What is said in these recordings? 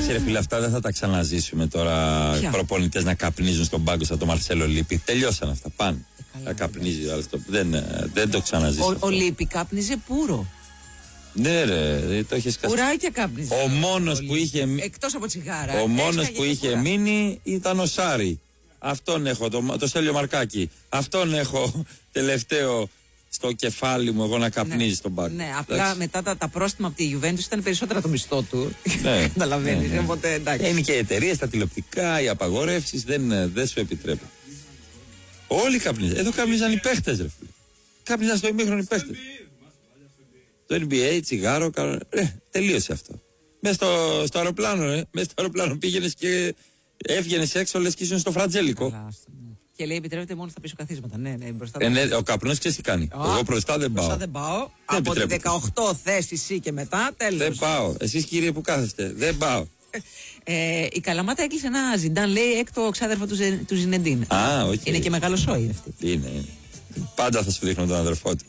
Εντάξει, ρε φίλε, αυτά δεν θα τα ξαναζήσουμε τώρα. Προπονητές να καπνίζουν στον πάγκο σαν τον Μαρσέλο Λίπη. Τελειώσαν αυτά. Πάνε. Θα καπνίζει, δεν το ξαναζήσουμε. Ο Λίπη κάπνιζε πουρο. Ναι, ρε, το είχε σκάσει. Ουράκια κάπνιζε. Ο μόνος που είχε. Εκτός από τσιγάρα. Ο μόνος που είχε μείνει ήταν ο Σάρι. Αυτόν έχω, το Στέλιο Μαρκάκη. Αυτόν έχω τελευταίο στο κεφάλι μου, εγώ να καπνίζει στον πάγκο. Ναι, απλά μετά τα πρόστιμα από τη Juventus ήταν περισσότερα το μισθό του. Ναι. Καταλαβαίνεις. Ναι. Οπότε εντάξει. Είναι και οι εταιρείες, τα τηλεοπτικά, οι απαγορεύσεις δεν σου επιτρέπουν. Όλοι καπνίζαν. Εδώ καπνίζαν οι παίχτες, ρε φίλε. Καπνίζαν στο ημίχρονο οι παίχτες. Το NBA, τσιγάρο, τελείωσε αυτό. Μέσα στο αεροπλάνο, μέσα στο αεροπλάνο πήγαινες και έβγαινες έξω, λες και ήσουν στο Φραντζέλικο. Και λέει επιτρέπεται μόνο στα πίσω καθίσματα. Ναι, μπροστά. Ο καπνός ξέρεις τι κάνει. Εγώ μπροστά δεν πάω. Μπροστά δεν πάω. Από τις 18 θέσεις ή και μετά, τέλος. Δεν πάω. Εσείς κύριε που κάθεστε, δεν πάω. Η Καλαμάτα έκλεισε ένα Ζιντάν, λέει, έκτο ξάδερφο του Ζινεντίν. Είναι και μεγάλο σόι αυτή. Είναι. Πάντα θα σου δείχνω τον αδερφό του.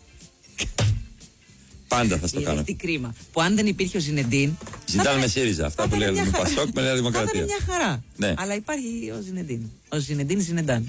Πάντα θα στο κάνω. Τι κρίμα. Που αν δεν υπήρχε ο Ζινεντίν. Ζιντάν με ΣΥΡΙΖΑ. Αυτά που λέγαμε με Πασόκ με Νέα Δημοκρατία. Θα ήταν μια χαρά. Ναι. Αλλά υπάρχει ο Ζινεντίν. Ο Ζινεντίν Ζινεντάν.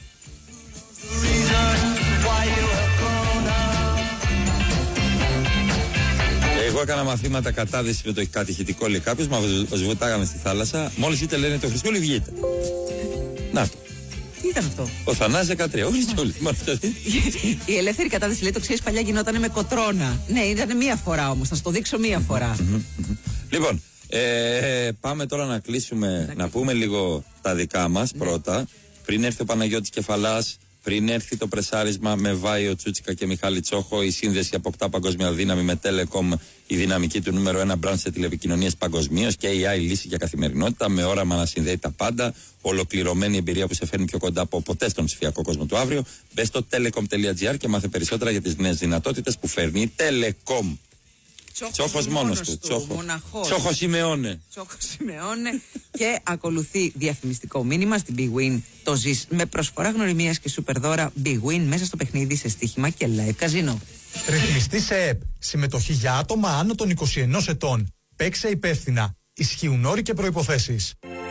Εγώ έκανα μαθήματα κατάδυση με το κατηχητικό, λέει κάποιος, μα βουτάγαμε στη θάλασσα. Μόλις είτε λένε το Χριστούλη, βγείτε. Να το. Τι ήταν αυτό? Ο Θανάσης 13. Όλοι. Η ελεύθερη κατάδυση, λέει, το ξέρεις, παλιά γινόταν με κοτρώνα. Ναι, ήταν μία φορά όμως. Θα σου το δείξω μία φορά. Λοιπόν, πάμε τώρα να κλείσουμε, να πούμε λίγο τα δικά μας πρώτα. Πριν έρθει ο Παναγιώτης Κεφαλάς, πριν έρθει το πρεσάρισμα με Βάιο Τσούτσικα και Μιχάλη Τσόχο, η σύνδεση αποκτά παγκόσμια δύναμη με Telecom, η δυναμική του νούμερο 1 μπραντ σε τηλεπικοινωνίες παγκοσμίως και AI λύση για καθημερινότητα με όραμα να συνδέει τα πάντα. Ολοκληρωμένη εμπειρία που σε φέρνει πιο κοντά από ποτέ στον ψηφιακό κόσμο του αύριο. Μπες στο telecom.gr και μάθε περισσότερα για τις νέες δυνατότητες που φέρνει η Telecom. Τσόχος μόνος του. Τσόχος Σιμεώνε. Και ακολουθεί διαφημιστικό μήνυμα στην Big Win. Το ζεις με προσφορά γνωριμίας και σούπερ δώρα Big Win μέσα στο παιχνίδι σε στοίχημα και live καζίνο. Ρυθμιστή σε ΕΠ. Συμμετοχή για άτομα άνω των 21 ετών. Παίξε υπεύθυνα. Ισχύουν όροι και προϋποθέσεις.